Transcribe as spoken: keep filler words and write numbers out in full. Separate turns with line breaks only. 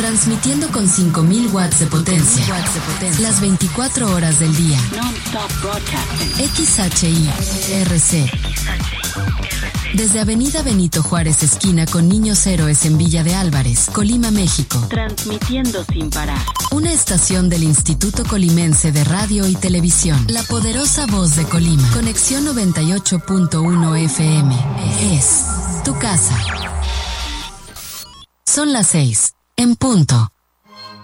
Transmitiendo con cinco mil watts de potencia. Las veinticuatro horas del día. X H I R C. Desde Avenida Benito Juárez, esquina con Niños Héroes en Villa de Álvarez, Colima, México.
Transmitiendo sin parar.
Una estación del Instituto Colimense de Radio y Televisión. La poderosa voz de Colima. Conexión noventa y ocho punto uno F M. Es tu casa. Son las seis. En punto.